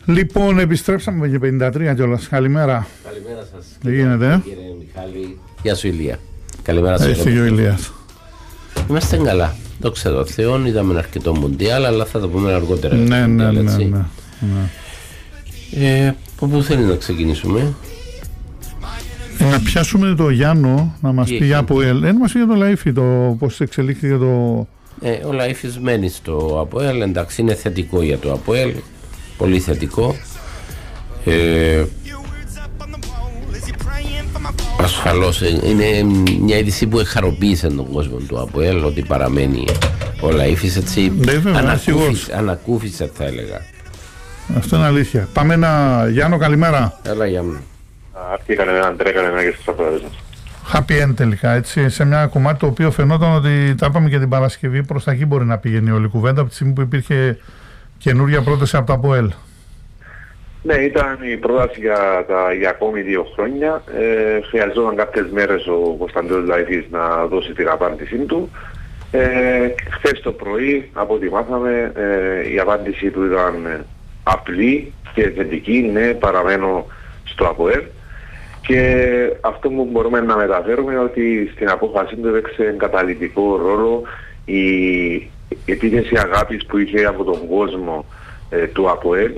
Λοιπόν, επιστρέψαμε και 53 κιόλας. Καλημέρα. Καλημέρα σας. Τι γίνεται, Κύριε Μιχάλη. Γεια σου, Ηλία. Καλημέρα σας. Έχει και ο Ηλίας. Είμαστε καλά. Δόξα τω Θεώ, είδαμε αρκετό Μουντιάλ, αλλά θα το πούμε αργότερα. Ναι. Από πού θέλει να ξεκινήσουμε? Να πιάσουμε το Γιάννο να μας πει για ΑΠΟΕΛ. Να μας πει για το Λαΐφι, το πώς εξελίχθηκε το... Ο Λαΐφης μένει στο ΑΠΟΕΛ, εντάξει, είναι θετικό για το ΑΠΟΕΛ, πολύ θετικό. Ασφαλώς είναι μια είδηση που εχαροποίησε τον κόσμο του ΑΠΟΕΛ, ότι παραμένει ο Λαΐφης, έτσι, ανακούφισε θα έλεγα. Αυτό είναι αλήθεια. Πάμε Γιάννο, καλημέρα. Έλα Γιάννο. Αυτή καλημέρα Αντρέα, καλημέρα και στους αποδέσεις μας. Happy end τελικά, έτσι, σε μια κομμάτι το οποίο φαινόταν ότι τα είπαμε και την Παρασκευή, προς τα εκεί μπορεί να πήγαινε όλη η κουβέντα από τη στιγμή που υπήρχε καινούργια πρόταση από το ΑΠΟΕΛ. Ναι, ήταν η πρόταση για ακόμη 2 χρόνια. Χρειαζόταν κάποιες μέρες ο Κωνσταντίνος Λαΐφης να δώσει την απάντησή του. Χθες το πρωί, από ό,τι μάθαμε, η απάντησή του ήταν απλή και θετική. Ναι, παραμένω στο ΑΠΟΕΛ. Και αυτό που μπορούμε να μεταφέρουμε είναι ότι στην απόφαση του έπαιξε καταλυτικό ρόλο η επίθεση αγάπης που είχε από τον κόσμο του ΑΠΟΕΛ,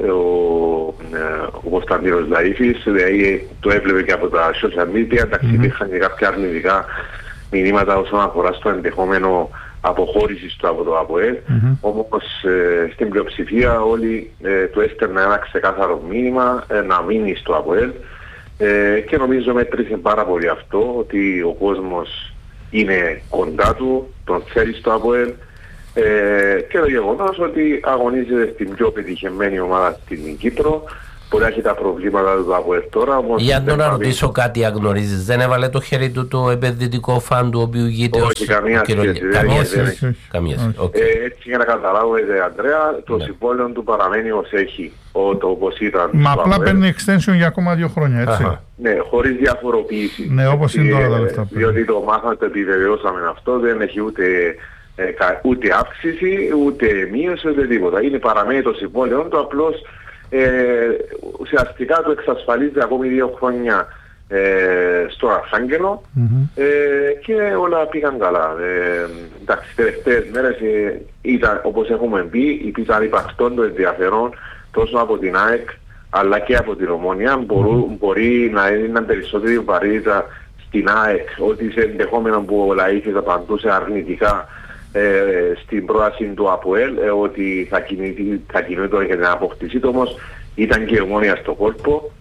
ο Κωνσταντίνος Λαΐφης, δηλαδή το έβλεπε και από τα social media, εντάξει, υπήρχαν και κάποια αρνητικά μηνύματα όσον αφορά στο ενδεχόμενο αποχώρησης του από το ΑΠΟΕΛ, όμως στην πλειοψηφία όλοι του έστελναν ένα ξεκάθαρο μήνυμα να μείνει στο ΑΠΟΕΛ, και νομίζω μέτρησε πάρα πολύ αυτό, ότι ο κόσμος είναι κοντά του, τον θέλει στο ΑΠΟΕΛ, και το γεγονός ότι αγωνίζεται στην πιο πετυχημένη ομάδα στην Κύπρο. Μπορεί να έχει τα προβλήματα του ΑΠΟΕΛ τώρα. Για να ρωτήσω κάτι, αν γνωρίζεις, δεν έβαλε το χέρι του το επενδυτικό φαν του οποίου γίνεται όχι, καμία σχέση. Έτσι για να καταλάβετε, Αντρέα, το συμβόλαιο του παραμένει ως έχει, όπως ήταν. Μα απλά παίρνει extension για ακόμα 2 χρόνια, έτσι. Ναι, χωρίς διαφοροποίηση. Ναι, όπως είναι τώρα τα λεφτά. Διότι το μάθαμε, το επιβεβαιώσαμε αυτό, δεν έχει ούτε αύξηση, ούτε μείωση, ούτε τίποτα. Είναι παραμένει το συμβόλαιο του, απλώς ουσιαστικά το εξασφαλίζει ακόμη 2 χρόνια στο Αρχάγγελο, και όλα πήγαν καλά. Εντάξει, τις τελευταίες μέρες ήταν, όπως έχουμε πει, ήταν υπαρκτόν το ενδιαφέρον τόσο από την ΑΕΚ αλλά και από την Ομόνια. Μπορεί να είναι περισσότερη βαρύτητα στην ΑΕΚ, ότι σε ενδεχόμενο που ο Λαΐφης απαντούσε αρνητικά στην πρόταση του ΑΠΟΕΛ, ότι θα κινείται για την αποκτησή του, όμως ήταν και η Ομόνια στο κόλπο.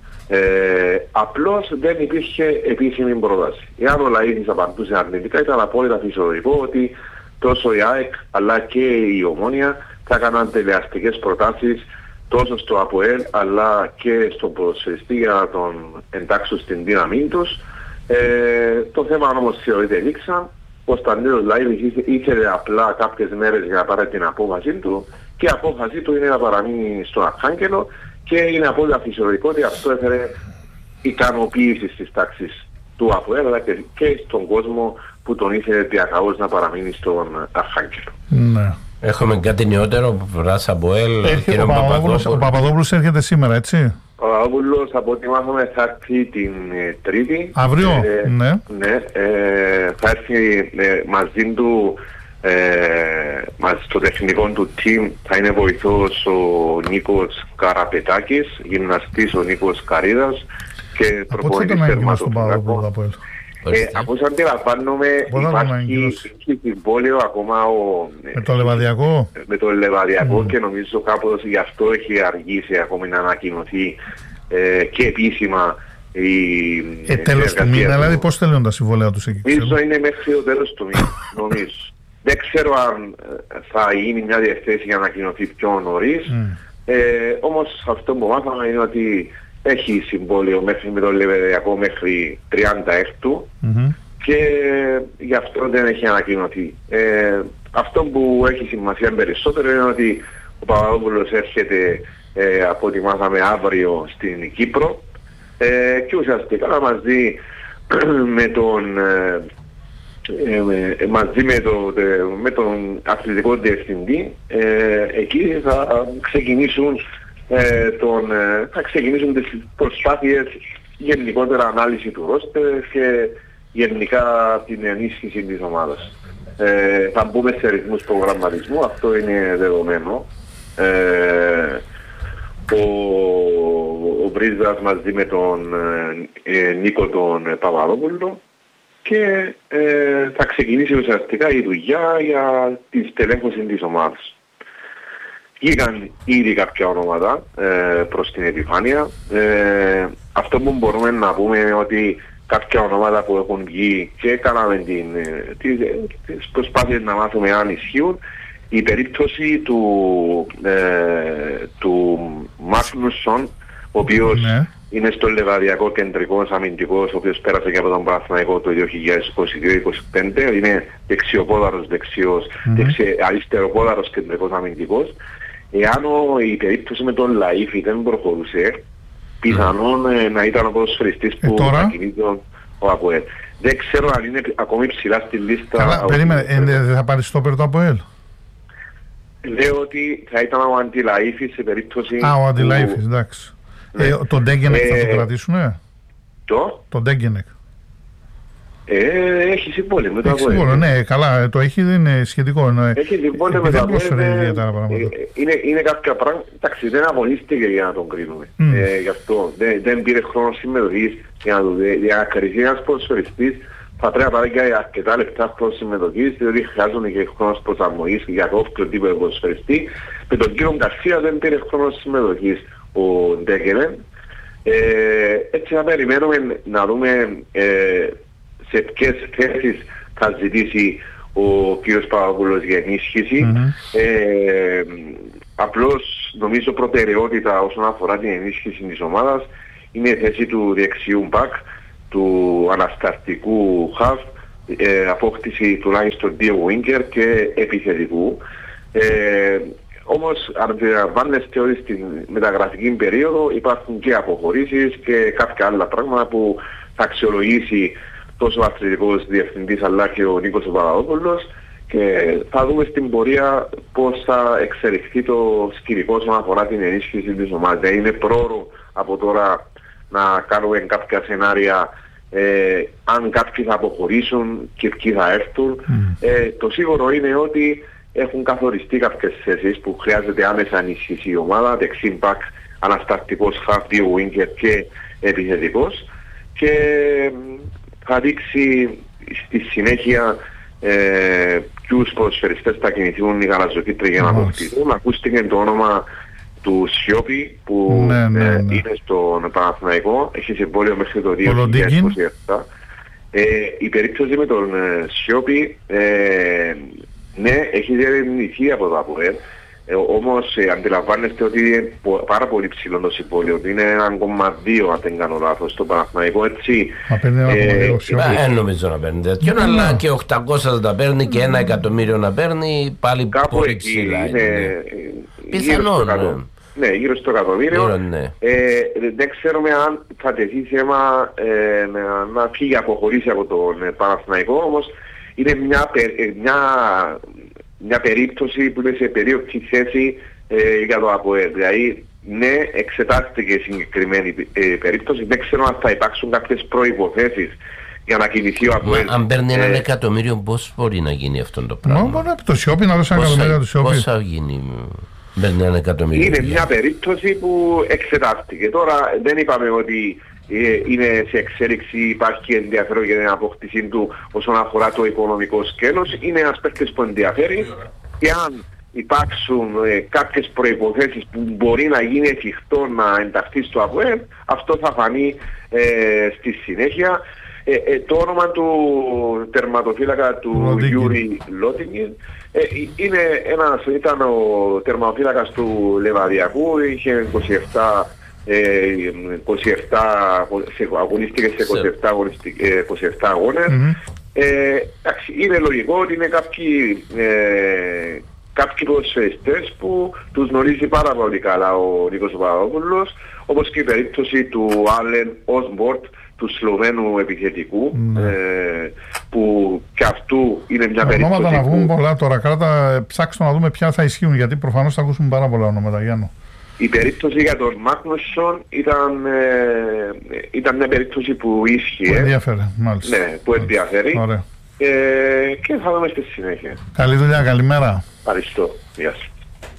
Απλώς δεν υπήρχε επίσημη πρόταση. Εάν ο Λαΐφης απαντούσε αρνητικά, ήταν απόλυτα φυσιολογικό ότι τόσο η ΑΕΚ αλλά και η Ομόνια θα έκαναν τελεαστικές προτάσεις τόσο στο ΑΠΟΕΛ αλλά και στον ποδοσφαιριστή για να τον εντάξουν στην δύναμή τους. Το θέμα όμως θεωρείται λήξαν. Ο Κωνσταντίνος Λαΐφης ήθελε απλά κάποιες μέρες για να πάρει την απόφαση του, και η απόφαση του είναι να παραμείνει στο Αρχάγγελο, και είναι απόλυτα φυσιολογικό ότι αυτό έφερε ικανοποίηση στις τάξεις του ΑΠΟΕΛ αλλά και στον κόσμο που τον ήθελε διακαώς να παραμείνει στον Αρχάγγελο. Ναι. Έχουμε κάτι νεότερο από πλευράς ΑΠΟΕΛ. Ο Παπαδόπουλος έρχεται σήμερα, έτσι. Ο Παπαδόπουλος, από ό,τι μάθαμε, θα έρθει την Τρίτη. Αύριο, ναι. Ναι, θα έρθει μαζί του, στο τεχνικό του team θα είναι βοηθός ο Νίκος Καραπετάκης, γυμναστής ο Νίκος Καρίδας και προπονητής τερματοφύλακας. Από όσο αντιλαμβάνομαι, υπάρχει συμβόλαιο ακόμα με το Λεβαδιακό. Με το Λεβαδιακό, και νομίζω κάπως γι' αυτό έχει αργήσει ακόμη να ανακοινωθεί και επίσημα η τέλος του μήνα, δηλαδή πώς θέλουν τα συμβόλαια τους εκεί? Νομίζω είναι μέχρι το τέλος του μήνα, νομίζω. Δεν ξέρω αν θα γίνει μια διευθέτηση για να ανακοινωθεί πιο νωρίς, όμως αυτό που μάθαμε είναι ότι έχει συμβόλαιο με το Λεβαδιακό μέχρι 36 και γι' αυτό δεν έχει ανακοινωθεί. Αυτό που έχει σημασία περισσότερο είναι ότι ο Παπαδόπουλος έρχεται, από ό,τι μάθαμε, αύριο στην Κύπρο, και ουσιαστικά μαζί με τον αθλητικό διευθυντή εκεί θα ξεκινήσουν θα ξεκινήσουν τις προσπάθειες γενικότερα ανάλυση του ρόστερ και γενικά την ενίσχυση της ομάδας. Θα μπούμε σε ρυθμούς προγραμματισμού, αυτό είναι δεδομένο. Ο Βρίζας μαζί με τον Νίκο τον Παπαδόπουλο και θα ξεκινήσει ουσιαστικά η δουλειά για τη στελέχωση της ομάδας. Βγήκαν ήδη κάποια ονόματα προς την επιφάνεια. Αυτό που μπορούμε να πούμε είναι ότι κάποια ονόματα που έχουν βγει και κάναμε τις προσπάθειες να μάθουμε αν ισχύουν. Η περίπτωση του Μάγνουσον, ο οποίος είναι στο Λεβαδιακό κεντρικός αμυντικός, ο οποίος πέρασε και από τον Παναθηναϊκό το 2022-2025, είναι δεξιοπόδαρος αριστεροπόδαρος κεντρικός αμυντικός. Εάν η περίπτωση με τον Λαΐφη δεν προχωρούσε, πιθανόν να ήταν ο ποδοσφαιριστής που θα κινείται ο ΑΠΟΕΛ. Δεν ξέρω αν είναι ακόμη ψηλά στη λίστα. Καλά, περίμενε, δεν θα πάρει στόπερ το ΑΠΟΕΛ. Λέω ότι θα ήταν ο Αντιλαΐφης σε περίπτωση... ο Αντιλαΐφης, εντάξει. Τον Ντέγκενεκ θα το κρατήσουνε. Τον Ντέγκενεκ. Έχει συμβόλαιο με το ΑΠΟΕΛ. Ναι, καλά, το έχει, δεν είναι σχετικό. Έχει συμβόλαιο με το ΑΠΟΕΛ. Είναι κάποια πράγματα. Εντάξει, δεν αγωνίστηκε για να τον κρίνουμε. Γι' αυτό δεν πήρε χρόνο συμμετοχής για να το διακριθεί ένας ποδοσφαιριστής. Θα πρέπει να πάρει και αρκετά λεπτά προς συμμετοχής, διότι χρειάζονται και χρόνος προσαρμογής για όποιο τύπο ποδοσφαιριστή. Με τον κύριο Γκαρσία δεν πήρε χρόνος συμμετοχής ο Ντέγκενεν. Έτσι να περιμένουμε να δούμε σε ποιες θέσεις θα ζητήσει ο κύριος Παπαδόπουλος για ενίσχυση. Απλώς νομίζω προτεραιότητα όσον αφορά την ενίσχυση της ομάδας είναι η θέση του δεξιού μπακ, του αναστατικού χαφ, απόκτηση τουλάχιστον 2 winger και επιθετικού. Όμως αντιλαμβάνεστε ότι στην μεταγραφική περίοδο υπάρχουν και αποχωρήσεις και κάποια άλλα πράγματα που θα αξιολογήσει τόσο ο αθλητικός διευθυντής αλλά και ο Νίκος Παπαδόπουλος και θα δούμε στην πορεία πώς θα εξελιχθεί το σκηνικό όσον αφορά την ενίσχυση της ομάδας. Είναι πρόωρο από τώρα να κάνουμε κάποια σενάρια αν κάποιοι θα αποχωρήσουν και ποιοι θα έρθουν. Το σίγουρο είναι ότι έχουν καθοριστεί κάποιες θέσεις που χρειάζεται άμεσα ενίσχυση η ομάδα, δεξί μπακ, αναστατικός χαφ, 2 winger και επιθετικός, και θα δείξει στη συνέχεια ποιους ποδοσφαιριστές θα κινηθούν οι γαλαζοκίτροι για να αποκτηθούν. Ακούστηκε το όνομα του Σιώπη που είναι στον Παναθηναϊκό, έχει συμβόλαιο μέχρι το 2027. Η περίπτωση με τον Σιώπη ναι, έχει διερευνηθεί από το ΑΠΟΕΛ, όμως αντιλαμβάνεστε ότι είναι πάρα πολύ ψηλό το συμβόλαιο, είναι 1,2 αν δεν κάνω λάθος στο Παναθηναϊκό, έτσι. Δεν νομίζω να παίρνει τέτοιο, αλλά και 800 να παίρνει και 1 εκατομμύριο να παίρνει, πάλι πολύ ψηλά. Πιθανόν. Ναι, γύρω στο εκατομμύριο. Δεν ξέρουμε αν θα τεθεί θέμα να φύγει, αποχωρήσει από τον Παναθηναϊκό, όμως είναι μια περίπτωση που είναι σε περίοπτη θέση για το ΑΠΟΕΛ. Δηλαδή, ναι, εξετάστηκε η συγκεκριμένη περίπτωση. Δεν ξέρω αν θα υπάρξουν κάποιες προϋποθέσεις για να κινηθεί ο ΑΠΟΕΛ. Αν παίρνει 1 εκατομμύριο, πώς μπορεί να γίνει αυτό το πράγμα? Μπορεί το Σιώπη να δώσει 1 εκατομμύριο του Σιώπη. Πώς θα γίνει? Παίρνει 1 εκατομμύριο. Είναι μια περίπτωση που εξετάστηκε. Τώρα δεν είπαμε ότι είναι σε εξέλιξη, υπάρχει ενδιαφέρον για την απόκτησή του όσον αφορά το οικονομικό σκέλος. Είναι ένας παίκτης που ενδιαφέρει, και αν υπάρξουν κάποιες προϋποθέσεις που μπορεί να γίνει εφικτό να ενταχθεί στο ΑΠΟΕΛ, αυτό θα φανεί στη συνέχεια. Το όνομα του τερματοφύλακα του Γιούρι Λότινγκιν ήταν ο τερματοφύλακας του Λεβαδιακού, είχε 27 αγωνίστηκε σε 27 αγώνες. Είναι λογικό ότι είναι κάποιοι ποδοσφαιριστές που τους γνωρίζει πάρα πολύ καλά ο Νίκος Παπαδόπουλος, όπως και η περίπτωση του Άλεν Οσμπορτ, του Σλοβαίνου επιθετικού, που και αυτού είναι μια περίπτωση. Ονόματα να βγουν πολλά τώρα, ψάξτε να δούμε ποια θα ισχύουν, γιατί προφανώς θα ακούσουμε πάρα πολλά ονόματα, Γιάννο. Η περίπτωση για τον Μάγνουσον ήταν μια περίπτωση που ίσχυε. Που ενδιαφέρει, μάλιστα. Ναι, που ενδιαφέρει. Ωραία. Και θα δούμε στη συνέχεια. Καλή δουλειά, καλημέρα. Ευχαριστώ. Γεια σας.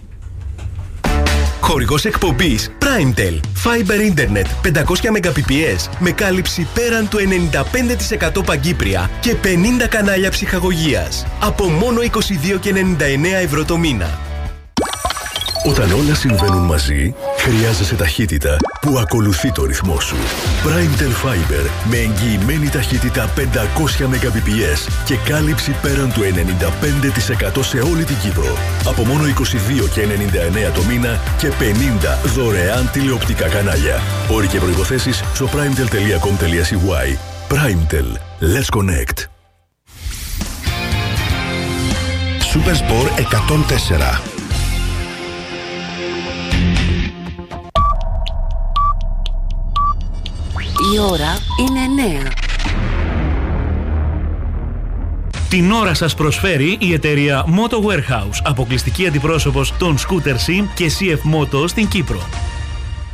Χορηγός εκπομπής PrimeTel. Fiber Internet 500 Mbps με κάλυψη πέραν του 95% παγκύπρια και 50 κανάλια ψυχαγωγίας. Από μόνο 22,99 ευρώ το μήνα. Όταν όλα συμβαίνουν μαζί, χρειάζεσαι ταχύτητα που ακολουθεί το ρυθμό σου. PrimeTel Fiber με εγγυημένη ταχύτητα 500 Mbps και κάλυψη πέραν του 95% σε όλη την Κύπρο. Από μόνο 22,99 το μήνα και 50 δωρεάν τηλεοπτικά κανάλια. Όροι και προϋποθέσεις στο primetel.com.cy. PrimeTel. Let's connect. Supersport 104. Η ώρα είναι 9. Την ώρα σας προσφέρει η εταιρεία Moto Warehouse, αποκλειστική αντιπρόσωπος των Scooter Sim και CF Moto στην Κύπρο.